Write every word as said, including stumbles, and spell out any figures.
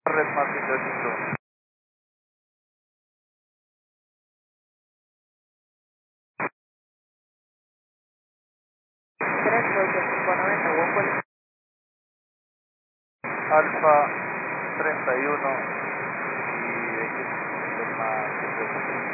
Red Martin dos cinco. tres ocho cinco noventa, Westwell. Alfa treinta y uno y X es más.